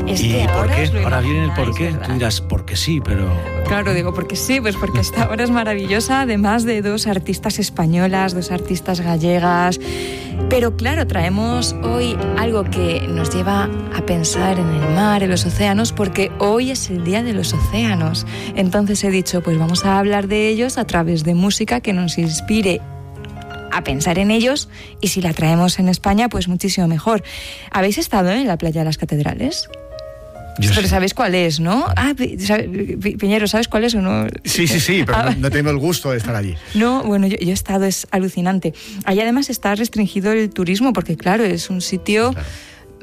¿Y por qué? Ahora viene el por qué. Tú dirás, porque sí, pero... Claro, digo, porque sí, pues porque esta obra es maravillosa, además de 2 artistas españolas, 2 artistas gallegas. Pero claro, traemos hoy algo que nos lleva a pensar en el mar, en los océanos, porque hoy es el Día de los Océanos. Entonces he dicho, pues vamos a hablar de ellos a través de música que nos inspire a pensar en ellos, y si la traemos en España, pues muchísimo mejor. ¿Habéis estado en la playa de las Catedrales? Pero sabéis cuál es, ¿no? Piñero, ¿sabes cuál es o no? Sí, pero no tengo el gusto de estar allí. No, bueno, yo he estado, es alucinante. Allí además está restringido el turismo, porque claro, es un sitio... Claro.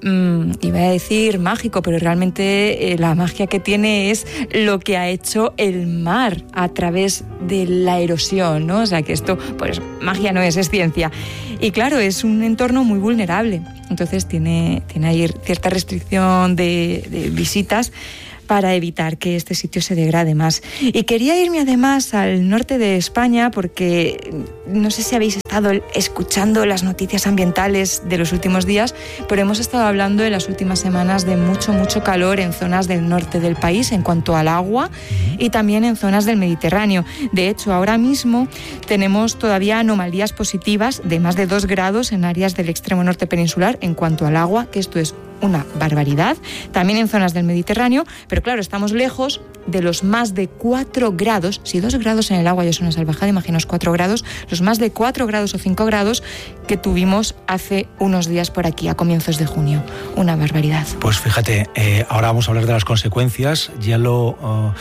Iba a decir mágico, pero realmente la magia que tiene es lo que ha hecho el mar a través de la erosión, ¿no? O sea que esto, pues magia no es ciencia. Y claro, es un entorno muy vulnerable, entonces tiene ahí cierta restricción de visitas para evitar que este sitio se degrade más. Y quería irme además al norte de España porque no sé si habéis estado escuchando las noticias ambientales de los últimos días, pero hemos estado hablando en las últimas semanas de mucho calor en zonas del norte del país en cuanto al agua y también en zonas del Mediterráneo. De hecho, ahora mismo tenemos todavía anomalías positivas de más de 2 grados en áreas del extremo norte peninsular en cuanto al agua, que esto es una barbaridad, también en zonas del Mediterráneo, pero claro, estamos lejos de los más de 4 grados, si 2 grados en el agua ya es una salvajada, imaginaos 4 grados, los más de 4 grados o 5 grados que tuvimos hace unos días por aquí, a comienzos de junio. Una barbaridad. Pues fíjate, ahora vamos a hablar de las consecuencias, ya lo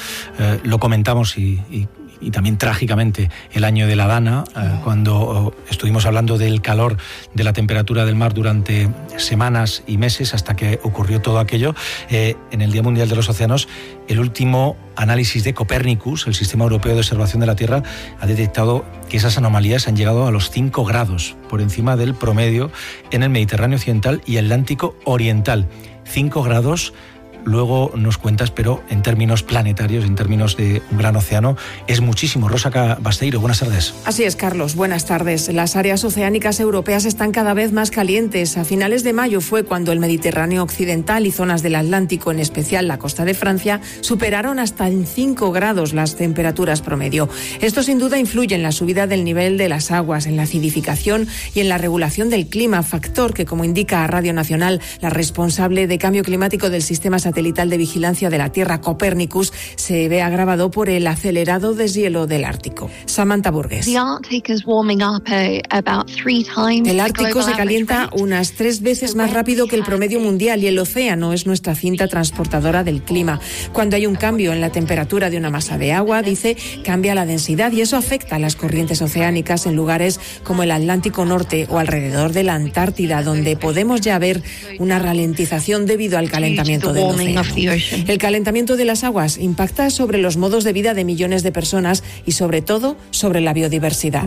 comentamos y también trágicamente el año de la Dana, cuando estuvimos hablando del calor de la temperatura del mar durante semanas y meses hasta que ocurrió todo aquello. En el Día Mundial de los Océanos, el último análisis de Copernicus, el Sistema Europeo de Observación de la Tierra, ha detectado que esas anomalías han llegado a los 5 grados por encima del promedio en el Mediterráneo Occidental y Atlántico Oriental. 5 grados. Luego nos cuentas, pero en términos planetarios, en términos de un gran océano, es muchísimo. Rosa Basteiro, buenas tardes. Así es, Carlos, buenas tardes. Las áreas oceánicas europeas están cada vez más calientes. A finales de mayo fue cuando el Mediterráneo occidental y zonas del Atlántico, en especial la costa de Francia, superaron hasta en 5 grados las temperaturas promedio. Esto sin duda influye en la subida del nivel de las aguas, en la acidificación y en la regulación del clima, factor que, como indica a Radio Nacional, la responsable de cambio climático del sistema satelital de vigilancia de la Tierra, Copernicus, se ve agravado por el acelerado deshielo del Ártico. Samantha Burgess. El Ártico se calienta unas 3 veces más rápido que el promedio mundial y el océano es nuestra cinta transportadora del clima. Cuando hay un cambio en la temperatura de una masa de agua, dice, cambia la densidad y eso afecta a las corrientes oceánicas en lugares como el Atlántico Norte o alrededor de la Antártida, donde podemos ya ver una ralentización debido al calentamiento del océano. El calentamiento de las aguas impacta sobre los modos de vida de millones de personas y sobre todo sobre la biodiversidad.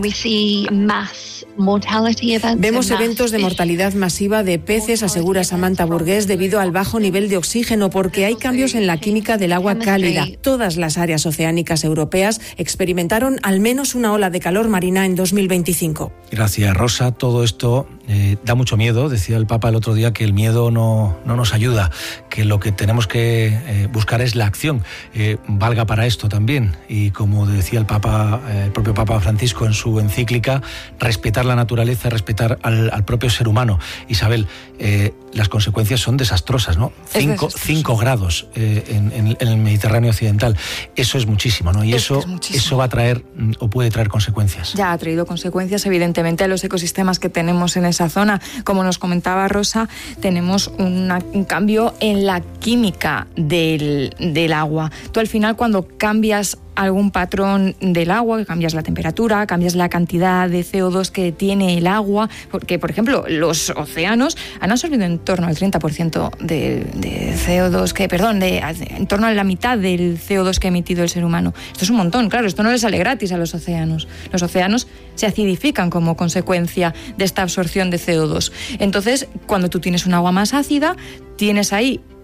Vemos eventos de mortalidad masiva de peces, asegura Samantha Burgess, debido al bajo nivel de oxígeno, porque hay cambios en la química del agua cálida. Todas las áreas oceánicas europeas experimentaron al menos una ola de calor marina en 2025. Gracias, Rosa. Todo esto da mucho miedo. Decía el Papa el otro día que el miedo no nos ayuda, que lo que tenemos que buscar es la acción. Valga para esto también. Y como decía el propio Papa Francisco en su encíclica, respetar la naturaleza, respetar al propio ser humano. Isabel, las consecuencias son desastrosas, ¿no? 5 grados en el Mediterráneo Occidental. Eso es muchísimo, ¿no? Y eso va a traer o puede traer consecuencias. Ya ha traído consecuencias, evidentemente, a los ecosistemas que tenemos en esa zona. Como nos comentaba Rosa, tenemos un cambio en la química del agua. Tú al final, cuando cambias algún patrón del agua, que cambias la temperatura, cambias la cantidad de CO2 que tiene el agua, porque, por ejemplo, los océanos han absorbido en torno al 30% de CO2, en torno a la mitad del CO2 que ha emitido el ser humano. Esto es un montón, claro, esto no les sale gratis a los océanos. Los océanos se acidifican como consecuencia de esta absorción de CO2. Entonces, cuando tú tienes un agua más ácida, tienes ahí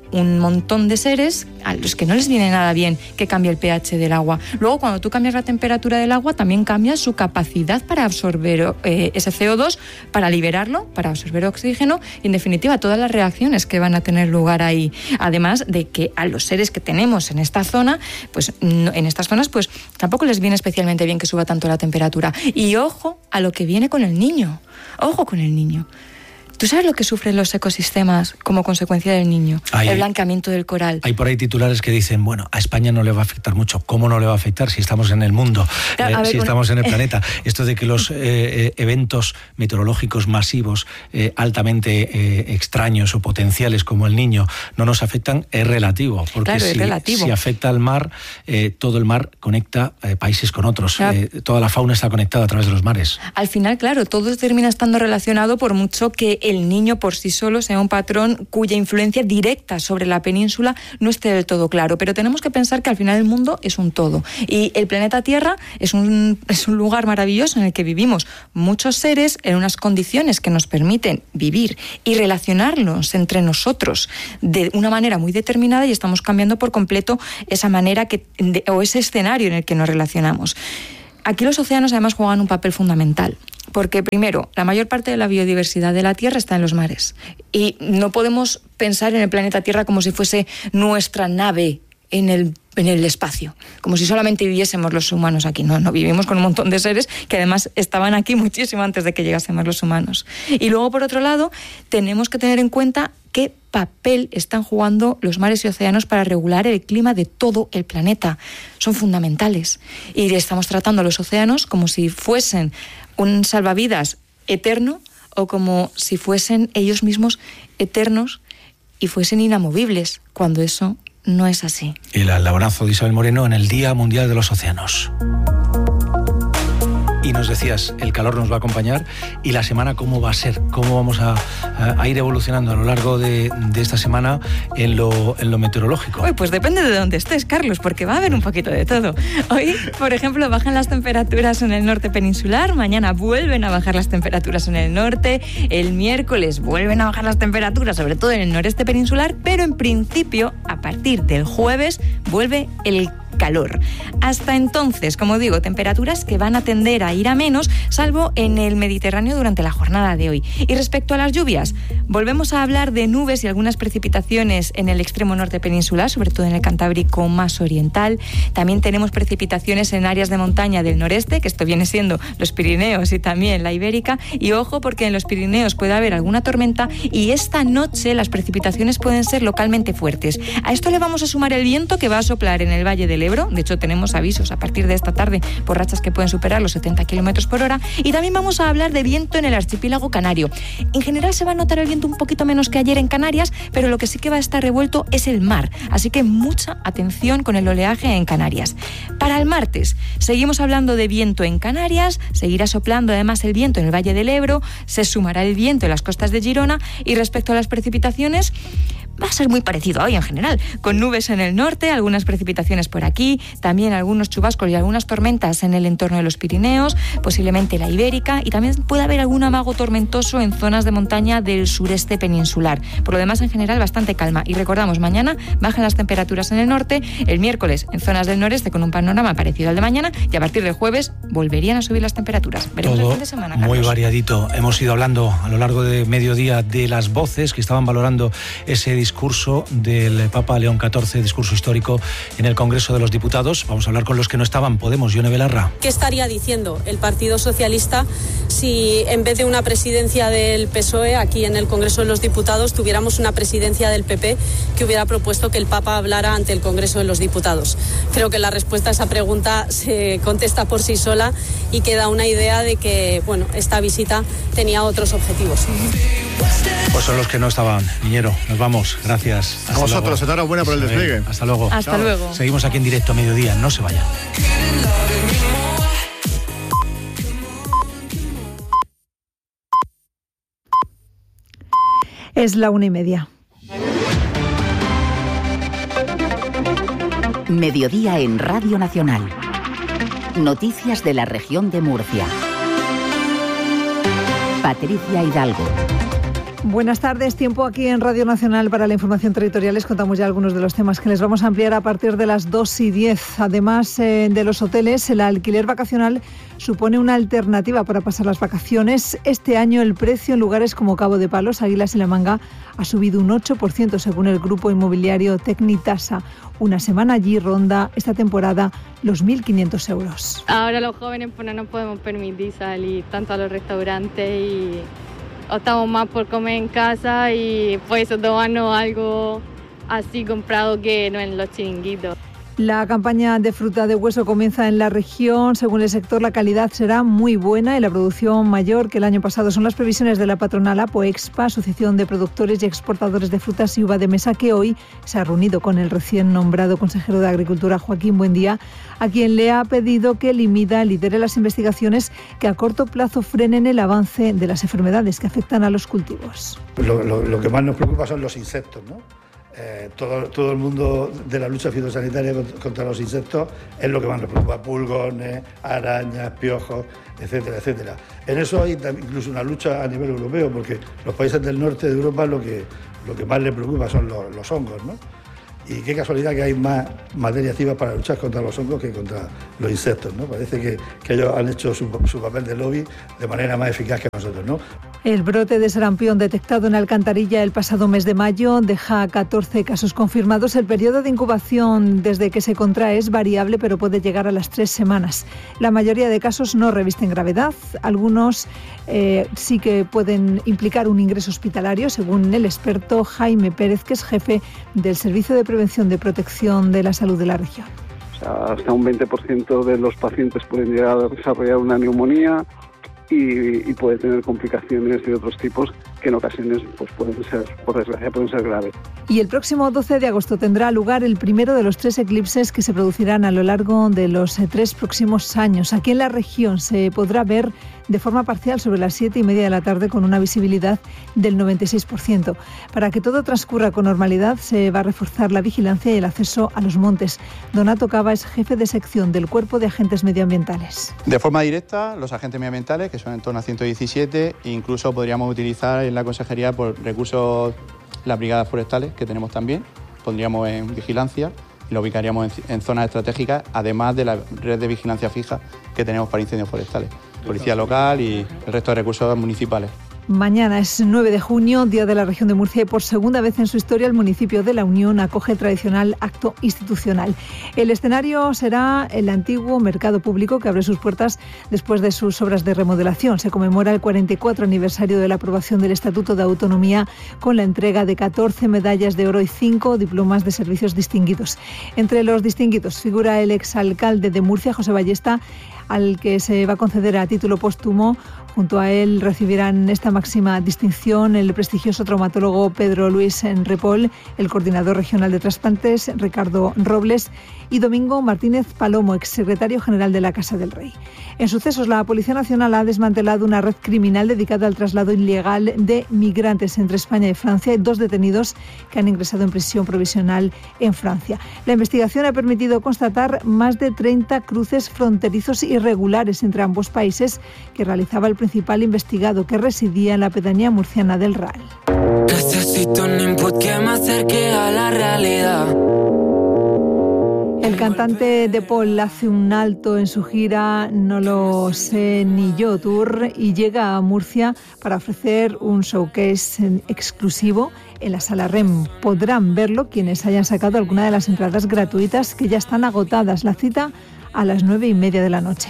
un montón de seres a los que no les viene nada bien que cambie el pH del agua. Luego, cuando tú cambias la temperatura del agua, también cambias su capacidad para absorber ese CO2, para liberarlo, para absorber oxígeno y, en definitiva, todas las reacciones que van a tener lugar ahí. Además de que a los seres que tenemos en esta zona, pues en estas zonas, pues tampoco les viene especialmente bien que suba tanto la temperatura. Y ojo a lo que viene con el niño. Ojo con el niño. ¿Tú sabes lo que sufren los ecosistemas como consecuencia del niño? El blanqueamiento del coral. Hay por ahí titulares que dicen, bueno, a España no le va a afectar mucho. ¿Cómo no le va a afectar si estamos en el mundo, estamos en el planeta? Esto de que los eventos meteorológicos masivos altamente extraños o potenciales como el Niño no nos afectan es relativo. Porque claro, es relativo. Si afecta al mar, todo el mar conecta países con otros. Claro. Toda la fauna está conectada a través de los mares. Al final, claro, todo termina estando relacionado por mucho que el Niño por sí solo sea un patrón cuya influencia directa sobre la península no esté del todo claro, pero tenemos que pensar que al final el mundo es un todo y el planeta Tierra es un lugar maravilloso en el que vivimos muchos seres en unas condiciones que nos permiten vivir y relacionarnos entre nosotros de una manera muy determinada y estamos cambiando por completo esa manera o ese escenario en el que nos relacionamos. Aquí los océanos además juegan un papel fundamental. Porque, primero, la mayor parte de la biodiversidad de la Tierra está en los mares. Y no podemos pensar en el planeta Tierra como si fuese nuestra nave en el espacio, como si solamente viviésemos los humanos aquí. No, vivimos con un montón de seres que además estaban aquí muchísimo antes de que llegásemos los humanos. Y luego, por otro lado, tenemos que tener en cuenta qué papel están jugando los mares y océanos para regular el clima de todo el planeta. Son fundamentales. Y estamos tratando a los océanos como si fuesen un salvavidas eterno o como si fuesen ellos mismos eternos y fuesen inamovibles, cuando eso no es así. El abrazo de Isabel Moreno en el Día Mundial de los Océanos. Y nos decías, el calor nos va a acompañar y la semana cómo va a ser, cómo vamos a ir evolucionando a lo largo de esta semana en lo meteorológico. Uy, pues depende de dónde estés, Carlos, porque va a haber un poquito de todo. Hoy, por ejemplo, bajan las temperaturas en el norte peninsular, mañana vuelven a bajar las temperaturas en el norte, el miércoles vuelven a bajar las temperaturas, sobre todo en el noreste peninsular, pero en principio, a partir del jueves, vuelve el calor. Hasta entonces, como digo, temperaturas que van a tender a ir a menos, salvo en el Mediterráneo durante la jornada de hoy. Y respecto a las lluvias, volvemos a hablar de nubes y algunas precipitaciones en el extremo norte peninsular, sobre todo en el Cantábrico más oriental. También tenemos precipitaciones en áreas de montaña del noreste, que esto viene siendo los Pirineos y también la Ibérica. Y ojo, porque en los Pirineos puede haber alguna tormenta y esta noche las precipitaciones pueden ser localmente fuertes. A esto le vamos a sumar el viento que va a soplar en el Valle del Ebro. De hecho, tenemos avisos a partir de esta tarde por rachas que pueden superar los 70 km por hora. Y también vamos a hablar de viento en el archipiélago canario. En general se va a notar el viento un poquito menos que ayer en Canarias, pero lo que sí que va a estar revuelto es el mar. Así que mucha atención con el oleaje en Canarias. Para el martes, seguimos hablando de viento en Canarias, seguirá soplando además el viento en el Valle del Ebro, se sumará el viento en las costas de Girona y respecto a las precipitaciones, va a ser muy parecido a hoy en general, con nubes en el norte, algunas precipitaciones por aquí, también algunos chubascos y algunas tormentas en el entorno de los Pirineos, posiblemente la Ibérica, y también puede haber algún amago tormentoso en zonas de montaña del sureste peninsular. Por lo demás, en general, bastante calma. Y recordamos, mañana bajan las temperaturas en el norte, el miércoles en zonas del noreste con un panorama parecido al de mañana, y a partir del jueves volverían a subir las temperaturas. Veremos el fin de semana, Carlos. Muy variadito. Hemos ido hablando a lo largo de mediodía de las voces que estaban valorando ese discurso del Papa León XIV, discurso histórico en el Congreso de los Diputados. Vamos a hablar con los que no estaban. Podemos, Yone Belarra. ¿Qué estaría diciendo el Partido Socialista si en vez de una presidencia del PSOE aquí en el Congreso de los Diputados tuviéramos una presidencia del PP que hubiera propuesto que el Papa hablara ante el Congreso de los Diputados? Creo que la respuesta a esa pregunta se contesta por sí sola y queda una idea de que, bueno, esta visita tenía otros objetivos. Pues son los que no estaban. Niñero, nos vamos. Gracias. A vosotros, enhorabuena por el despliegue. Hasta luego. Hasta luego. Seguimos aquí en directo a mediodía. No se vayan. Es la 1:30. Mediodía en Radio Nacional. Noticias de la región de Murcia. Patricia Hidalgo. Buenas tardes, tiempo aquí en Radio Nacional para la información territorial. Les contamos ya algunos de los temas que les vamos a ampliar a partir de las 2:10. Además de los hoteles, el alquiler vacacional supone una alternativa para pasar las vacaciones. Este año el precio en lugares como Cabo de Palos, Águilas y La Manga ha subido un 8% según el grupo inmobiliario Tecnitasa. Una semana allí ronda esta temporada los 1.500 euros. Ahora los jóvenes pues no nos podemos permitir salir tanto a los restaurantes y optamos más por comer en casa y pues tomarnos algo así comprado que no en los chiringuitos. La campaña de fruta de hueso comienza en la región. Según el sector, la calidad será muy buena y la producción mayor que el año pasado. Son las previsiones de la patronal APOEXPA, Asociación de Productores y Exportadores de Frutas y Uva de Mesa, que hoy se ha reunido con el recién nombrado consejero de Agricultura, Joaquín Buendía, a quien le ha pedido que lidere las investigaciones que a corto plazo frenen el avance de las enfermedades que afectan a los cultivos. Lo que más nos preocupa son los insectos, ¿no? Todo el mundo de la lucha fitosanitaria contra los insectos es lo que más nos preocupa: pulgones, arañas, piojos, etcétera, etcétera. En eso hay incluso una lucha a nivel europeo, porque los países del norte de Europa lo que más les preocupa son los hongos, ¿no? Y qué casualidad que hay más materia activa para luchar contra los hongos que contra los insectos, ¿no? Parece que ellos han hecho su papel de lobby de manera más eficaz que nosotros, ¿no? El brote de sarampión detectado en Alcantarilla el pasado mes de mayo deja 14 casos confirmados. El periodo de incubación desde que se contrae es variable, pero puede llegar a las 3 semanas. La mayoría de casos no revisten gravedad. Algunos sí que pueden implicar un ingreso hospitalario, según el experto Jaime Pérez, que es jefe del Servicio de Prevención de Protección de la Salud de la región. O sea, hasta un 20% de los pacientes pueden llegar a desarrollar una neumonía y puede tener complicaciones de otros tipos que en ocasiones pues pueden ser, por desgracia, pueden ser graves. Y el próximo 12 de agosto tendrá lugar el primero de los 3 eclipses que se producirán a lo largo de los 3 próximos años. Aquí en la región se podrá ver de forma parcial sobre las 7:30 de la tarde con una visibilidad del 96%. Para que todo transcurra con normalidad se va a reforzar la vigilancia y el acceso a los montes. Donato Cava es jefe de sección del Cuerpo de Agentes Medioambientales. De forma directa, los agentes medioambientales, que son en torno a 117, incluso podríamos utilizar en la consejería por recursos las brigadas forestales que tenemos también, pondríamos en vigilancia y lo ubicaríamos en zonas estratégicas, además de la red de vigilancia fija que tenemos para incendios forestales, policía local y el resto de recursos municipales. Mañana es 9 de junio, Día de la Región de Murcia, y por segunda vez en su historia el municipio de La Unión acoge el tradicional acto institucional. El escenario será el antiguo mercado público que abre sus puertas después de sus obras de remodelación. Se conmemora el 44 aniversario de la aprobación del Estatuto de Autonomía con la entrega de 14 medallas de oro y 5 diplomas de servicios distinguidos. Entre los distinguidos figura el exalcalde de Murcia, José Ballesta, al que se va a conceder a título póstumo. Junto a él recibirán esta máxima distinción el prestigioso traumatólogo Pedro Luis Ripoll, el coordinador regional de trasplantes Ricardo Robles y Domingo Martínez Palomo, exsecretario general de la Casa del Rey. En sucesos, la Policía Nacional ha desmantelado una red criminal dedicada al traslado ilegal de migrantes entre España y Francia. Hay 2 detenidos que han ingresado en prisión provisional en Francia. La investigación ha permitido constatar más de 30 cruces fronterizos irregulares entre ambos países que realizaba el principal investigado, que residía en la pedanía murciana del Raal. Necesito un input que me acerque a la realidad. El cantante de Paul hace un alto en su gira No lo sé ni yo tour y llega a Murcia para ofrecer un showcase exclusivo en la Sala REM. Podrán verlo quienes hayan sacado alguna de las entradas gratuitas que ya están agotadas. La cita a las 9:30 de la noche.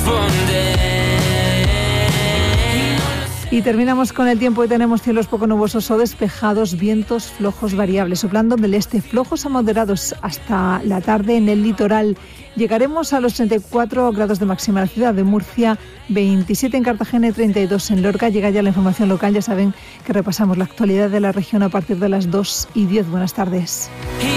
Y terminamos con el tiempo y tenemos cielos poco nubosos o despejados, vientos flojos variables, soplando del este, flojos a moderados hasta la tarde en el litoral. Llegaremos a los 34 grados de máxima en la ciudad de Murcia, 27 en Cartagena y 32 en Lorca. Llega ya la información local, ya saben que repasamos la actualidad de la región a partir de las 2:10. Buenas tardes.